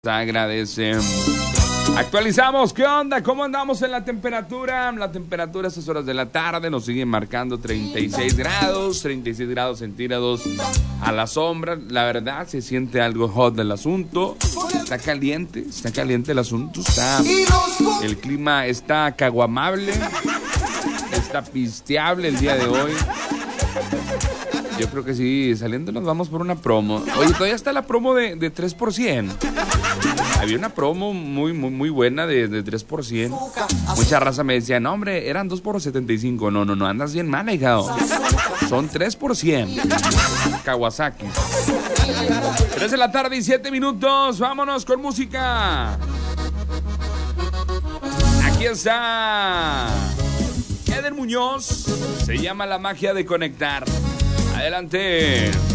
Agradece. Actualizamos, ¿qué onda? ¿Cómo andamos en la temperatura? La temperatura a estas horas de la tarde nos sigue marcando 36 grados centígrados a la sombra. La verdad, se siente algo hot del asunto. Está caliente el asunto. El clima está caguamable, está pisteable el día de hoy. Yo creo que sí, saliendo nos vamos por una promo. Oye, todavía está la promo de 3%. Había una promo muy buena de 3%. Mucha raza me decía, no hombre, eran 2 por 75. No, andas bien mal, hijado. Son 3%. Kawasaki. 3 de la tarde y 7 minutos. Vámonos con música. Aquí está Eder Muñoz. Se llama La Magia de Conectar. Adelante.